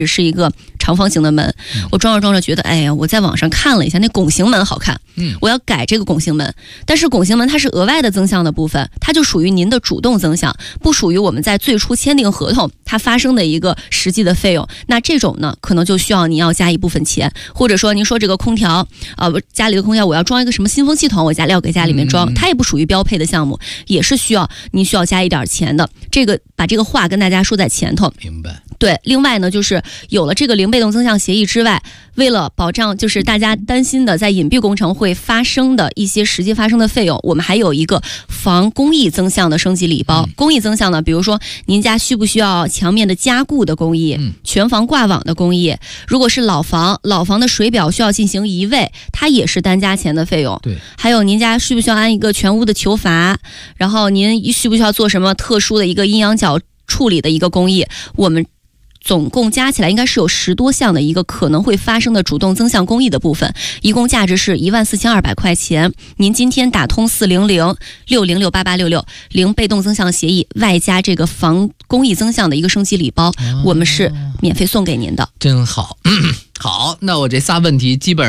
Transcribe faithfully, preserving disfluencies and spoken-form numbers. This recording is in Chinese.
是一个长方形的门，我装着装着觉得，哎呀，我在网上看了一下，那拱形门好看，嗯，我要改这个拱形门。但是拱形门它是额外的增项的部分，它就属于您的主动增项，不属于我们在最初签订合同它发生的一个实际的费用。那这种呢，可能就需要您要加一部分钱，或者说您说这个空调啊、呃，家里的空调我要装一个什么新风系统，我家里要给家里面装，它也不属于标配的项目，也是需要您需要加一点钱的。这个把这个话跟大家说在前头。 明白。 对，另外呢，就是有了这个零被动增项协议之外，为了保障就是大家担心的在隐蔽工程会发生的一些实际发生的费用，我们还有一个防公益增项的升级礼包。嗯、公益增项呢，比如说您家需不需要墙面的加固的工艺，嗯、全房挂网的工艺，如果是老房，老房的水表需要进行移位，它也是单加钱的费用。 对， 还有您家需不需要安一个全屋的球阀，然后您需不需要做什么特殊的一个阴阳角处理的一个工艺，我们总共加起来应该是有十多项的一个可能会发生的主动增项公益的部分，一共价值是一万四千二百块钱。您今天打通四零零六零六八八六六零被动增项协议，外加这个防公益增项的一个升级礼包，哦、我们是免费送给您的。 真好，好，那我这仨问题基本上。